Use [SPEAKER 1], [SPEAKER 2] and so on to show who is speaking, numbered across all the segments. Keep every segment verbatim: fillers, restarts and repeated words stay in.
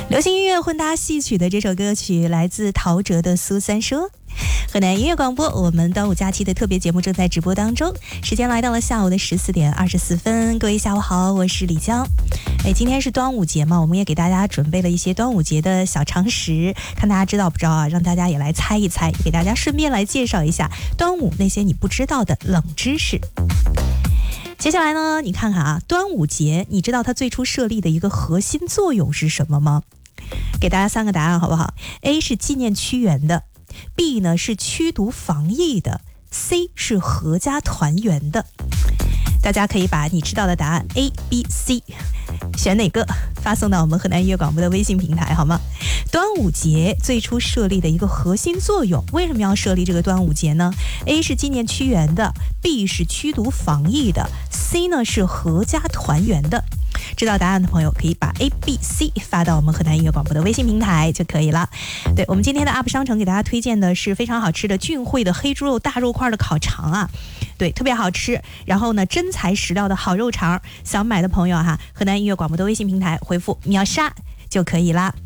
[SPEAKER 1] 流行音乐混搭戏曲的这首歌曲来自陶喆的《苏三说》。河南音乐广播，我们端午假期的特别节目正在直播当中，时间来到了下午的十四点二十四分。各位下午好，我是李江。哎，今天是端午节嘛，我们也给大家准备了一些端午节的小常识，看大家知道不知道啊？让大家也来猜一猜，给大家顺便来介绍一下端午那些你不知道的冷知识。接下来呢，你看看啊，端午节，你知道它最初设立的一个核心作用是什么吗？给大家三个答案好不好？ A 是纪念屈原的， B 呢是驱毒防疫的， C 是阖家团圆的。大家可以把你知道的答案 A、B、C 选哪个发送到我们河南音乐广播的微信平台好吗？端午节最初设立的一个核心作用，为什么要设立这个端午节呢？ A 是纪念屈原的， B 是驱毒防疫的， C 呢是阖家团圆的。知道答案的朋友可以把 A、B、C 发到我们河南音乐广播的微信平台就可以了。对，我们今天的 U P 商城给大家推荐的是非常好吃的俊汇的黑猪肉大肉块的烤肠啊，对，特别好吃。然后呢，真材实料的好肉肠，想买的朋友哈，河南音乐广播的微信平台回复秒杀就可以啦。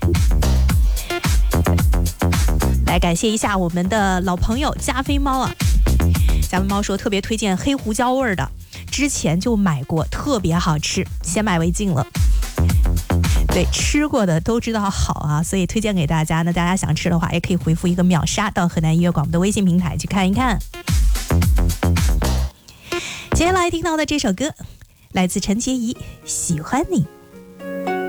[SPEAKER 1] 来感谢一下我们的老朋友加菲猫啊，加菲猫说特别推荐黑胡椒味的，之前就买过，特别好吃，先买为敬了。对，吃过的都知道好啊，所以推荐给大家。那大家想吃的话，也可以回复一个秒杀到河南音乐广播的微信平台去看一看。接下来听到的这首歌来自陈洁仪，喜欢你。